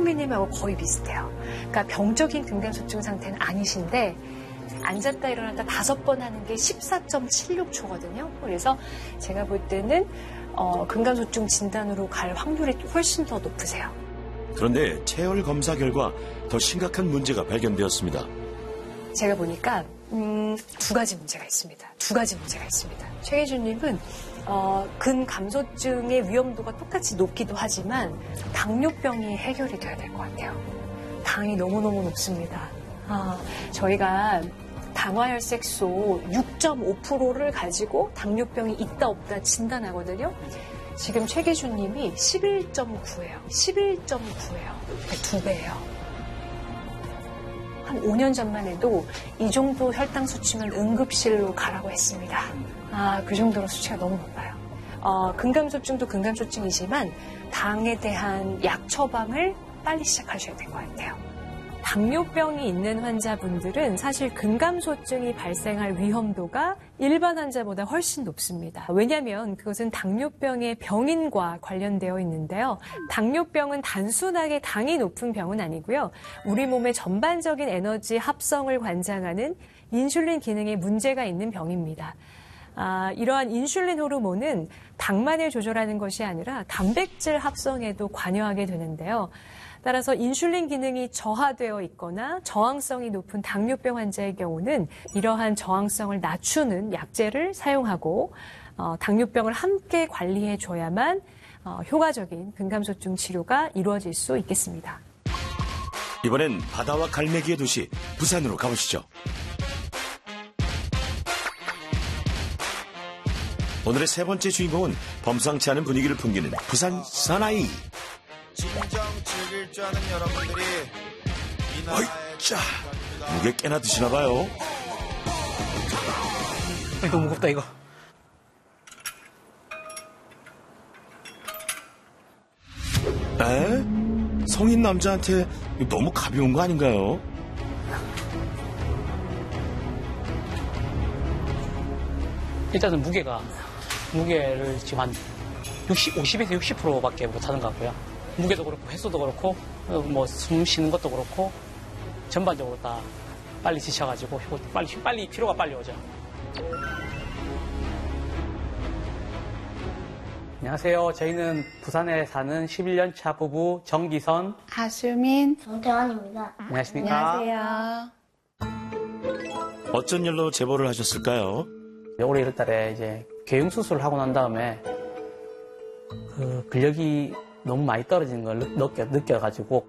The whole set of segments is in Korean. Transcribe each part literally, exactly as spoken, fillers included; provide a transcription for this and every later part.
최경민님하고 거의 비슷해요. 그러니까 병적인 근감소증 상태는 아니신데 앉았다 일어났다 다섯 번 하는 게 십사 점 칠육 초거든요. 그래서 제가 볼 때는 어, 근감소증 진단으로 갈 확률이 훨씬 더 높으세요. 그런데 체열 검사 결과 더 심각한 문제가 발견되었습니다. 제가 보니까 음, 두 가지 문제가 있습니다. 두 가지 문제가 있습니다. 최기준님은 어, 근감소증의 위험도가 똑같이 높기도 하지만 당뇨병이 해결이 돼야 될 것 같아요. 당이 너무너무 높습니다. 아, 저희가 당화혈색소 육 점 오 퍼센트를 가지고 당뇨병이 있다 없다 진단하거든요. 지금 최기준님이 십일 점 구예요. 십일 점 구예요. 두 배예요. 한 오 년 전만 해도 이 정도 혈당 수치면 응급실로 가라고 했습니다. 아, 그 정도로 수치가 너무 높아요. 어, 근감소증도 근감소증이지만 당에 대한 약 처방을 빨리 시작하셔야 될 것 같아요. 당뇨병이 있는 환자분들은 사실 근감소증이 발생할 위험도가 일반 환자보다 훨씬 높습니다. 왜냐하면 그것은 당뇨병의 병인과 관련되어 있는데요. 당뇨병은 단순하게 당이 높은 병은 아니고요. 우리 몸의 전반적인 에너지 합성을 관장하는 인슐린 기능에 문제가 있는 병입니다. 아, 이러한 인슐린 호르몬은 당만을 조절하는 것이 아니라 단백질 합성에도 관여하게 되는데요. 따라서 인슐린 기능이 저하되어 있거나 저항성이 높은 당뇨병 환자의 경우는 이러한 저항성을 낮추는 약제를 사용하고 어, 당뇨병을 함께 관리해줘야만 어, 효과적인 근감소증 치료가 이루어질 수 있겠습니다. 이번엔 바다와 갈매기의 도시 부산으로 가보시죠. 오늘의 세 번째 주인공은 범상치 않은 분위기를 풍기는 부산 사나이. 진정 즐길 줄 아는 여러분들이 이 나라의 어이짜 무게 꽤나 드시나 봐요. 너무 무겁다 이거. 에? 성인 남자한테 너무 가벼운 거 아닌가요? 일단은 무게가 무게를 지금 한 육십, 오십에서 육십 퍼센트밖에 못하는 것 같고요. 무게도 그렇고 횟수도 그렇고 뭐 숨 쉬는 것도 그렇고 전반적으로 다 빨리 지쳐가지고 빨리 빨리 피로가 빨리 오죠. 안녕하세요. 저희는 부산에 사는 십일 년 차 부부 정기선, 하수민, 정태환입니다. 안녕하십니까? 안녕하세요. 어쩐 일로 제보를 하셨을까요? 올해 일월 달에 이제 궤융 수술을 하고 난 다음에 그 근력이 너무 많이 떨어지는 걸 느껴, 느껴가지고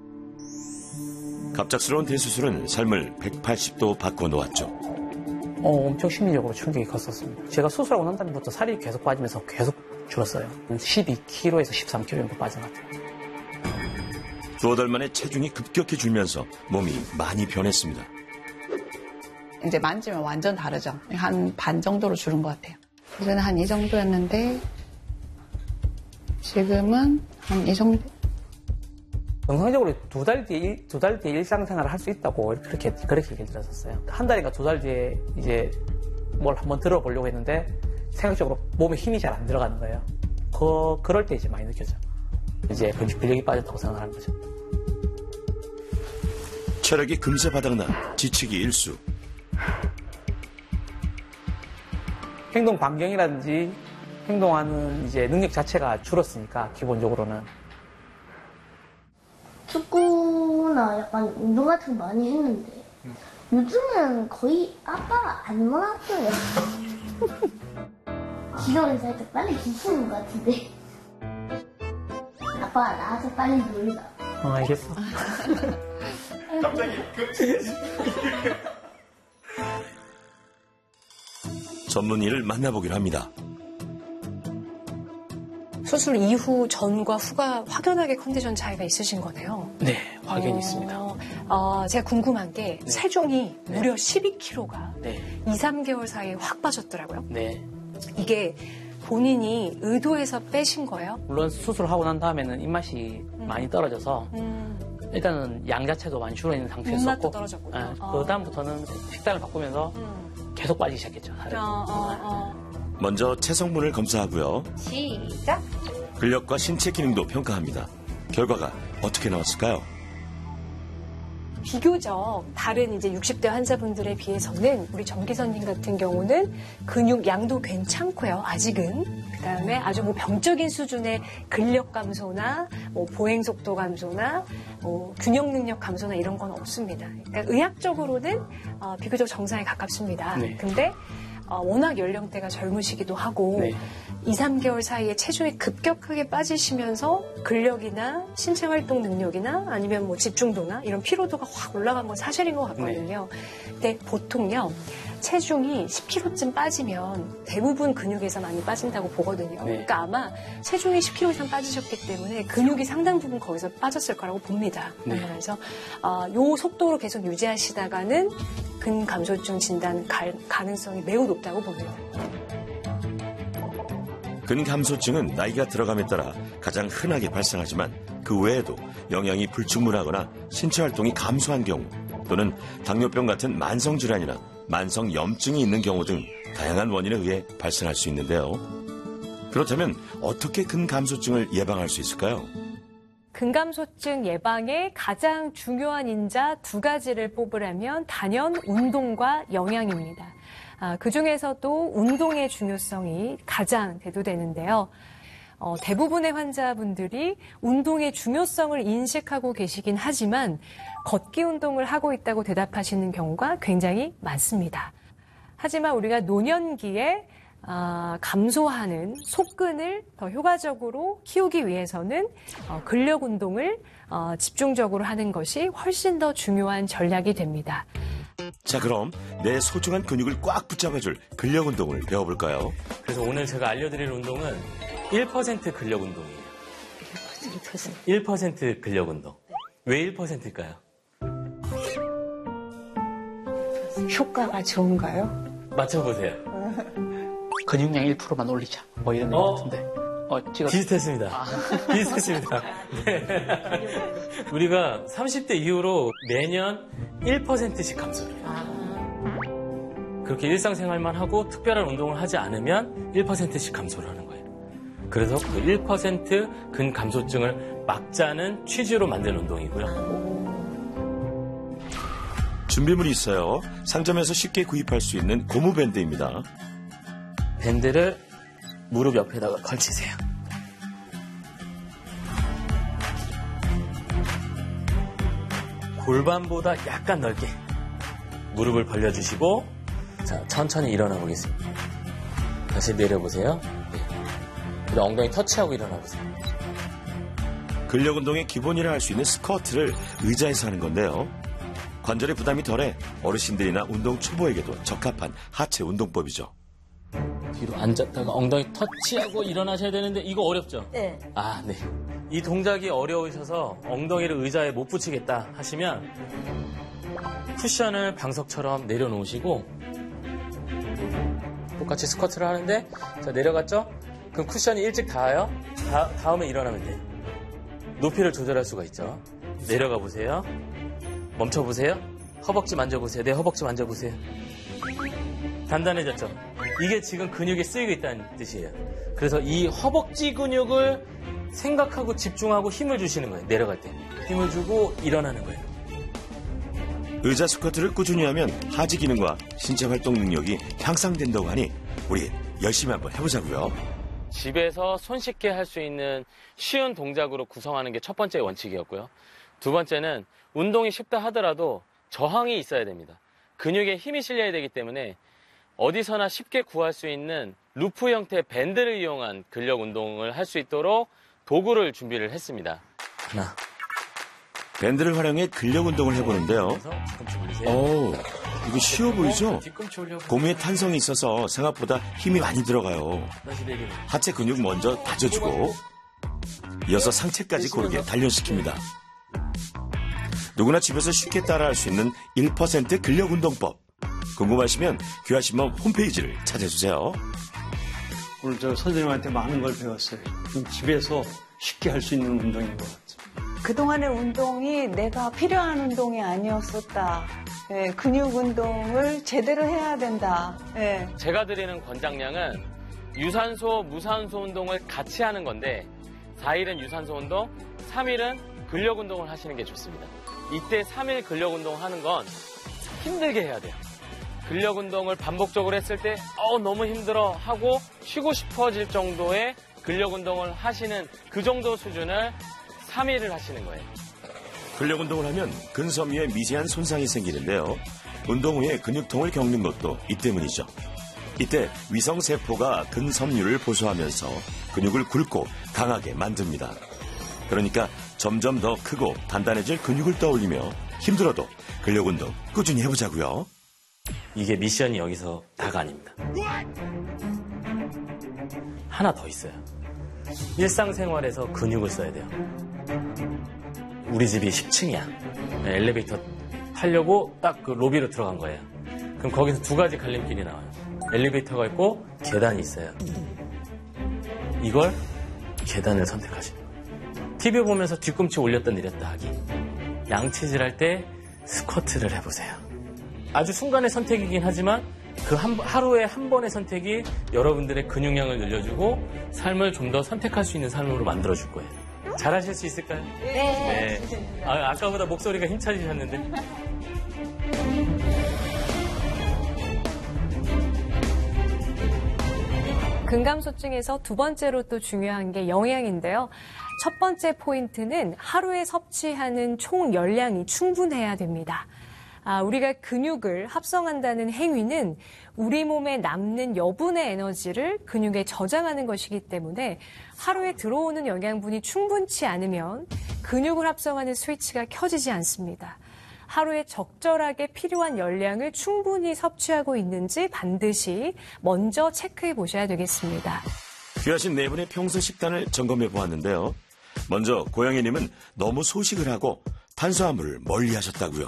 갑작스러운 대수술은 삶을 백팔십 도 바꿔놓았죠. 어, 엄청 심리적으로 충격이 컸었습니다. 제가 수술하고 난 다음부터 살이 계속 빠지면서 계속 줄었어요. 십이 킬로그램에서 십삼 킬로그램 정도 빠진 것 같아요. 두어 달 만에 체중이 급격히 줄면서 몸이 많이 변했습니다. 이제 만지면 완전 다르죠. 한 반 정도로 줄은 것 같아요. 예전에 한 이 정도였는데 지금은 한 이 정도. 정상적으로 두 달 뒤에, 두 달 뒤에 일상생활을 할 수 있다고 그렇게, 그렇게 얘기를 들었었어요. 한 달인가 두 달 뒤에 이제 뭘 한번 들어보려고 했는데 생각적으로 몸에 힘이 잘 안 들어가는 거예요. 그, 그럴 때 이제 많이 느껴져. 이제 근력이 빠졌다고 생각하는 거죠. 체력이 금세 바닥나 지치기 일수. 행동 반경이라든지 행동하는 이제 능력 자체가 줄었으니까 기본적으로는. 축구나 약간 운동 같은 거 많이 했는데 요즘은 거의 아빠가 안 나왔어요. 기력이 살짝 빨리 붙는 것 같은데 아빠가 나와서 빨리 놀자. 어, 알겠어. 갑자기 전문의를 만나보기로 합니다. 수술 이후 전과 후가 확연하게 컨디션 차이가 있으신 거네요. 네, 확연히 어, 있습니다. 어, 제가 궁금한 게 네. 체중이 네. 무려 십이 킬로그램가 네, 이, 삼 개월 사이에 확 빠졌더라고요. 네. 이게 본인이 의도해서 빼신 거예요? 물론 수술하고 난 다음에는 입맛이 음. 많이 떨어져서 음, 일단은 양 자체도 많이 줄어있는 입맛도 상태였었고 떨어졌군요. 네, 어. 그 다음부터는 식단을 바꾸면서 음. 계속 빠지기 시작했죠. 살이. 어, 어, 어. 먼저 체성분을 검사하고요. 시작! 근력과 신체 기능도 평가합니다. 결과가 어떻게 나왔을까요? 비교적 다른 이제 육십 대 환자분들에 비해서는 우리 정기선님 같은 경우는 근육 양도 괜찮고요. 아직은. 그다음에 아주 뭐 병적인 수준의 근력 감소나 뭐 보행 속도 감소나 뭐 균형 능력 감소나 이런 건 없습니다. 그러니까 의학적으로는 어, 비교적 정상에 가깝습니다. 네. 근데 어, 워낙 연령대가 젊으시기도 하고 네. 이, 삼 개월 사이에 체중이 급격하게 빠지시면서 근력이나 신체 활동 능력이나 아니면 뭐 집중도나 이런 피로도가 확 올라간 건 사실인 것 같거든요. 네. 근데 보통요, 체중이 십 킬로그램쯤 빠지면 대부분 근육에서 많이 빠진다고 보거든요. 네. 그러니까 아마 체중이 십 킬로그램 이상 빠지셨기 때문에 근육이 상당 부분 거기서 빠졌을 거라고 봅니다. 네. 그래서 어, 요 속도로 계속 유지하시다가는 근감소증 진단 가, 가능성이 매우 높다고 봅니다. 근감소증은 나이가 들어감에 따라 가장 흔하게 발생하지만 그 외에도 영양이 불충분하거나 신체 활동이 감소한 경우 또는 당뇨병 같은 만성질환이나 만성염증이 있는 경우 등 다양한 원인에 의해 발생할 수 있는데요. 그렇다면 어떻게 근감소증을 예방할 수 있을까요? 근감소증 예방에 가장 중요한 인자 두 가지를 뽑으라면 단연 운동과 영양입니다. 아, 그중에서도 운동의 중요성이 가장 대두되는데요. 어, 대부분의 환자분들이 운동의 중요성을 인식하고 계시긴 하지만 걷기 운동을 하고 있다고 대답하시는 경우가 굉장히 많습니다. 하지만 우리가 노년기에 어, 감소하는 속근을 더 효과적으로 키우기 위해서는 어, 근력 운동을 어, 집중적으로 하는 것이 훨씬 더 중요한 전략이 됩니다. 자, 그럼 내 소중한 근육을 꽉 붙잡아줄 근력 운동을 배워볼까요? 그래서 오늘 제가 알려드릴 운동은 일 퍼센트 근력 운동이에요. 일 퍼센트 근력 운동. 왜 일 퍼센트일까요? 효과가 좋은가요? 맞춰보세요. 근육량 일 퍼센트만 올리자. 뭐 이런 얘기 어? 같은데. 어, 찍어. 비슷했습니다. 아. 비슷했습니다. 네. 우리가 삼십 대 이후로 매년 일 퍼센트씩 감소를 해요. 아. 그렇게 일상생활만 하고 특별한 운동을 하지 않으면 일 퍼센트씩 감소를 하는 거예요. 그래서 그 일 퍼센트 근감소증을 막자는 취지로 만든 운동이고요. 준비물이 있어요. 상점에서 쉽게 구입할 수 있는 고무밴드입니다. 밴드를 무릎 옆에다가 걸치세요. 골반보다 약간 넓게 무릎을 벌려주시고 자, 천천히 일어나 보겠습니다. 다시 내려보세요. 네. 그다음 엉덩이 터치하고 일어나 보세요. 근력 운동의 기본이라 할 수 있는 스쿼트를 의자에서 하는 건데요. 관절의 부담이 덜해 어르신들이나 운동 초보에게도 적합한 하체 운동법이죠. 뒤로 앉았다가 엉덩이 터치하고 일어나셔야 되는데 이거 어렵죠? 네. 아, 네. 이 동작이 어려우셔서 엉덩이를 의자에 못 붙이겠다 하시면 쿠션을 방석처럼 내려놓으시고 똑같이 스쿼트를 하는데 자, 내려갔죠? 그럼 쿠션이 일찍 닿아요? 다, 다음에 일어나면 돼요. 높이를 조절할 수가 있죠. 내려가 보세요. 멈춰 보세요. 허벅지 만져보세요. 내 허벅지 만져보세요. 단단해졌죠? 이게 지금 근육이 쓰이고 있다는 뜻이에요. 그래서 이 허벅지 근육을 생각하고 집중하고 힘을 주시는 거예요. 내려갈 때. 힘을 주고 일어나는 거예요. 의자 스쿼트를 꾸준히 하면 하지 기능과 신체 활동 능력이 향상된다고 하니 우리 열심히 한번 해보자고요. 집에서 손쉽게 할 수 있는 쉬운 동작으로 구성하는 게 첫 번째 원칙이었고요. 두 번째는 운동이 쉽다 하더라도 저항이 있어야 됩니다. 근육에 힘이 실려야 되기 때문에 어디서나 쉽게 구할 수 있는 루프 형태의 밴드를 이용한 근력 운동을 할 수 있도록 도구를 준비를 했습니다. 하나. 밴드를 활용해 근력 운동을 해보는데요. 그래서 뒤꿈치 올리세요. 오, 이거 쉬워 보이죠? 뒤꿈치 올려보세요. 고무의 탄성이 있어서 생각보다 힘이 많이 들어가요. 다시 내리면. 하체 근육 먼저 다져주고 이어서 상체까지 고르게 단련시킵니다. 누구나 집에서 쉽게 따라할 수 있는 일 퍼센트 근력 운동법. 궁금하시면 귀하신몸 홈페이지를 찾아주세요. 오늘 저 선생님한테 많은 걸 배웠어요. 집에서 쉽게 할 수 있는 운동인 것 같아요. 그동안의 운동이 내가 필요한 운동이 아니었었다. 예, 근육 운동을 제대로 해야 된다. 예. 제가 드리는 권장량은 유산소, 무산소 운동을 같이 하는 건데 사 일은 유산소 운동, 삼 일은 근력 운동을 하시는 게 좋습니다. 이때 삼 일 근력 운동 하는 건 힘들게 해야 돼요. 근력 운동을 반복적으로 했을 때 어, 너무 힘들어 하고 쉬고 싶어질 정도의 근력 운동을 하시는 그 정도 수준을 삼 일을 하시는 거예요. 근력 운동을 하면 근섬유에 미세한 손상이 생기는데요. 운동 후에 근육통을 겪는 것도 이 때문이죠. 이때 위성세포가 근섬유를 보수하면서 근육을 굵고 강하게 만듭니다. 그러니까 점점 더 크고 단단해질 근육을 떠올리며 힘들어도 근력 운동 꾸준히 해보자고요. 이게 미션이 여기서 다가 아닙니다. 하나 더 있어요. 일상생활에서 근육을 써야 돼요. 우리 집이 십 층이야. 엘리베이터 타려고 딱 그 로비로 들어간 거예요. 그럼 거기서 두 가지 갈림길이 나와요. 엘리베이터가 있고 계단이 있어요. 이걸 계단을 선택하시는 거예요. 티비 보면서 뒤꿈치 올렸다 내렸다 하기. 양치질할 때 스쿼트를 해보세요. 아주 순간의 선택이긴 하지만 그 한, 하루에 한 번의 선택이 여러분들의 근육량을 늘려주고 삶을 좀 더 선택할 수 있는 삶으로 만들어줄 거예요. 잘하실 수 있을까요? 네. 네. 아, 아까보다 목소리가 힘차지셨는데. 근감소증에서 두 번째로 또 중요한 게 영양인데요. 첫 번째 포인트는 하루에 섭취하는 총 열량이 충분해야 됩니다. 아, 우리가 근육을 합성한다는 행위는 우리 몸에 남는 여분의 에너지를 근육에 저장하는 것이기 때문에 하루에 들어오는 영양분이 충분치 않으면 근육을 합성하는 스위치가 켜지지 않습니다. 하루에 적절하게 필요한 열량을 충분히 섭취하고 있는지 반드시 먼저 체크해 보셔야 되겠습니다. 귀하신 네 분의 평소 식단을 점검해 보았는데요. 먼저 고영희님은 너무 소식을 하고 탄수화물을 멀리 하셨다고요.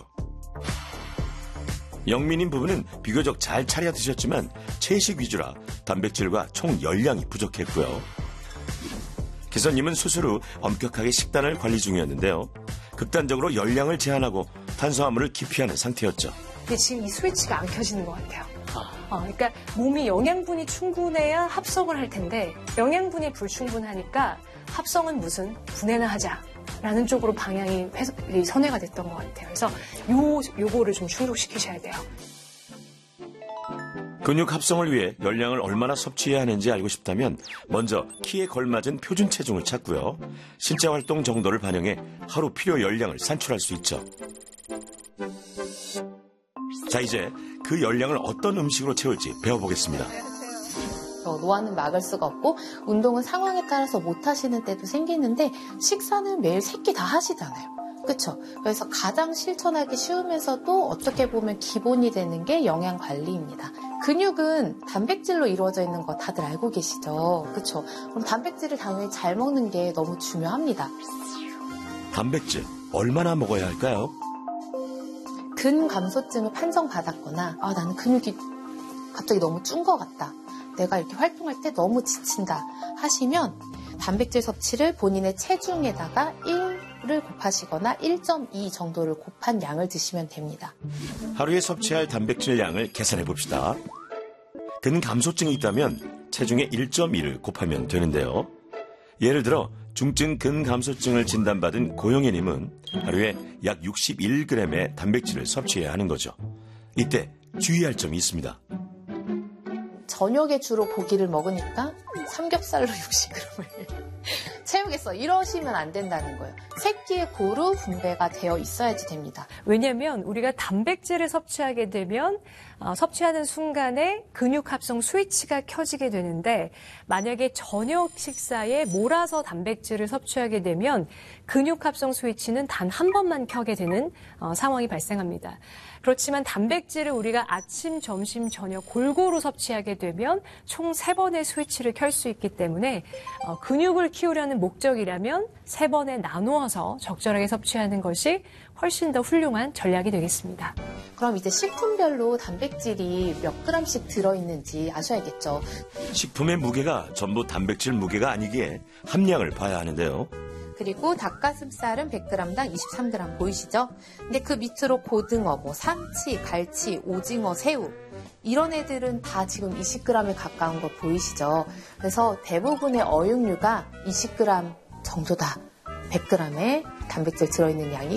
영민님 부부는 비교적 잘 차려 드셨지만 채식 위주라 단백질과 총 열량이 부족했고요. 기사님은 수술 후 엄격하게 식단을 관리 중이었는데요. 극단적으로 열량을 제한하고 탄수화물을 기피하는 상태였죠. 근데 지금 이 스위치가 안 켜지는 것 같아요. 어, 그러니까 몸이 영양분이 충분해야 합성을 할 텐데 영양분이 불충분하니까 합성은 무슨 분해나 하자라는 쪽으로 방향이 회사, 선회가 됐던 것 같아요. 그래서 요, 요거를 좀 충족시키셔야 돼요. 근육 합성을 위해 열량을 얼마나 섭취해야 하는지 알고 싶다면 먼저 키에 걸맞은 표준 체중을 찾고요. 신체 활동 정도를 반영해 하루 필요 열량을 산출할 수 있죠. 자, 이제 그 열량을 어떤 음식으로 채울지 배워보겠습니다. 노화는 막을 수가 없고 운동은 상황에 따라서 못 하시는 때도 생기는데 식사는 매일 세 끼 다 하시잖아요. 그렇죠? 그래서 가장 실천하기 쉬우면서도 어떻게 보면 기본이 되는 게 영양 관리입니다. 근육은 단백질로 이루어져 있는 거 다들 알고 계시죠? 그렇죠? 그럼 단백질을 당연히 잘 먹는 게 너무 중요합니다. 단백질 얼마나 먹어야 할까요? 근감소증을 판정받았거나 아 나는 근육이 갑자기 너무 쭌 것 같다. 내가 이렇게 활동할 때 너무 지친다 하시면 단백질 섭취를 본인의 체중에다가 일을 곱하시거나 일 점 이 정도를 곱한 양을 드시면 됩니다. 하루에 섭취할 단백질 양을 계산해 봅시다. 근감소증이 있다면 체중의 일 점 이를 곱하면 되는데요. 예를 들어 중증 근감소증을 진단받은 고영애님은 하루에 약 육십일 그램의 단백질을 섭취해야 하는 거죠. 이때 주의할 점이 있습니다. 저녁에 주로 고기를 먹으니까 삼겹살로 육십 그램을 채우겠어. 이러시면 안 된다는 거예요. 새끼의 고루 분배가 되어 있어야지 됩니다. 왜냐하면 우리가 단백질을 섭취하게 되면 어, 섭취하는 순간에 근육 합성 스위치가 켜지게 되는데 만약에 저녁 식사에 몰아서 단백질을 섭취하게 되면 근육 합성 스위치는 단 한 번만 켜게 되는 어, 상황이 발생합니다. 그렇지만 단백질을 우리가 아침, 점심, 저녁 골고루 섭취하게 되면 총 세 번의 스위치를 켤 수 있기 때문에 어, 근육을 키우려는 목적이라면 세 번에 나누어서 적절하게 섭취하는 것이 훨씬 더 훌륭한 전략이 되겠습니다. 그럼 이제 식품별로 단백질이 몇 그램씩 들어있는지 아셔야겠죠. 식품의 무게가 전부 단백질 무게가 아니기에 함량을 봐야 하는데요. 그리고 닭가슴살은 백 그램당 이십삼 그램 보이시죠? 근데 그 밑으로 고등어, 뭐 삼치, 갈치, 오징어, 새우 이런 애들은 다 지금 이십 그램에 가까운 거 보이시죠? 그래서 대부분의 어육류가 이십 그램 정도다 백 그램의 단백질 들어있는 양이